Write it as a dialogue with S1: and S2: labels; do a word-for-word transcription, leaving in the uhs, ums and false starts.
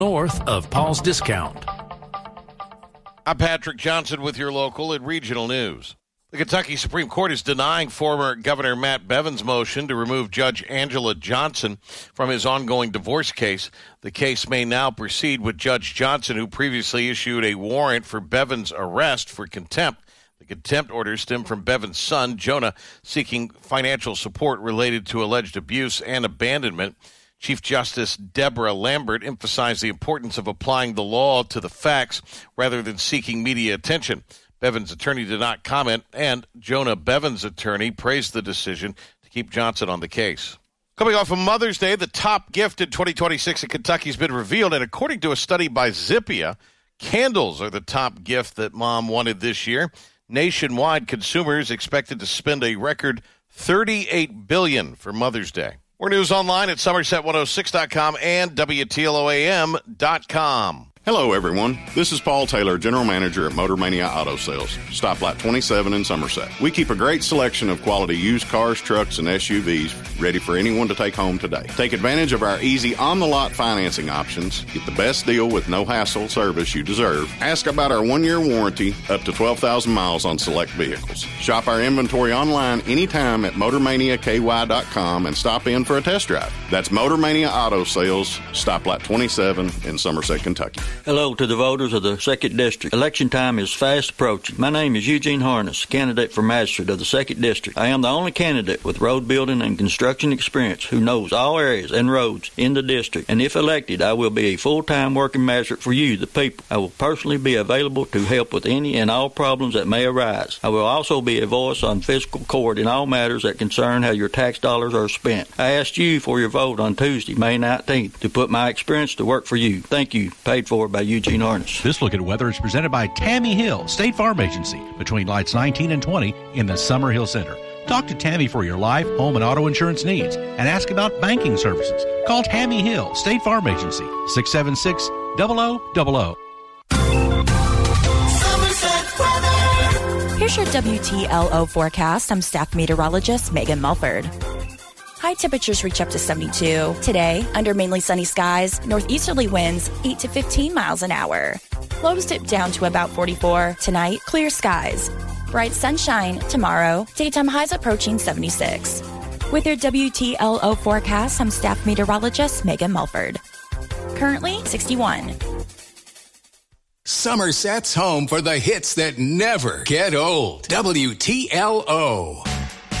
S1: north of Paul's Discount.
S2: I'm Patrick Johnson with your local and regional news. The Kentucky Supreme Court is denying former Governor Matt Bevin's motion to remove Judge Angela Johnson from his ongoing divorce case. The case may now proceed with Judge Johnson, who previously issued a warrant for Bevin's arrest for contempt. The contempt order stemmed from Bevin's son, Jonah, seeking financial support related to alleged abuse and abandonment. Chief Justice Deborah Lambert emphasized the importance of applying the law to the facts rather than seeking media attention. Bevin's attorney did not comment, and Jonah Bevin's attorney praised the decision to keep Johnson on the case. Coming off of Mother's Day, the top gift in twenty twenty-six in Kentucky has been revealed, and according to a study by Zippia, candles are the top gift that Mom wanted this year. Nationwide, consumers expected to spend a record thirty-eight billion dollars for Mother's Day. More news online at Somerset one oh six dot com and W T L O A M dot com.
S3: Hello, everyone. This is Paul Taylor, General Manager at Motor Mania Auto Sales, Stoplight twenty-seven in Somerset. We keep a great selection of quality used cars, trucks, and S U Vs ready for anyone to take home today. Take advantage of our easy on-the-lot financing options. Get the best deal with no hassle service you deserve. Ask about our one-year warranty, up to twelve thousand miles on select vehicles. Shop our inventory online anytime at motor mania k y dot com and stop in for a test drive. That's Motor Mania Auto Sales, Stoplight twenty-seven in Somerset, Kentucky.
S4: Hello to the voters of the second District. Election time is fast approaching. My name is Eugene Harness, candidate for magistrate of the second District. I am the only candidate with road building and construction experience who knows all areas and roads in the district. And if elected, I will be a full-time working magistrate for you, the people. I will personally be available to help with any and all problems that may arise. I will also be a voice on fiscal court in all matters that concern how your tax dollars are spent. I asked you for your vote on Tuesday, May nineteenth, to put my experience to work for you. Thank you. Paid for by Eugene Harness.
S5: This look at weather is presented by Tammy Hill, State Farm Agency, between lights nineteen and twenty in the Summer Hill Center. Talk to Tammy for your life, home, and auto insurance needs, and ask about banking services. Call Tammy Hill, State Farm Agency, six seven six, zero zero zero zero.
S6: Here's your W T L O forecast. I'm staff meteorologist Megan Mulford. High temperatures reach up to seventy-two. Today, under mainly sunny skies, northeasterly winds eight to fifteen miles an hour. Lows dip down to about forty-four. Tonight, clear skies. Bright sunshine tomorrow. Daytime highs approaching seventy-six. With your W T L O forecast, I'm staff meteorologist Megan Mulford. Currently, sixty-one.
S7: Somerset's home for the hits that never get old. W T L O.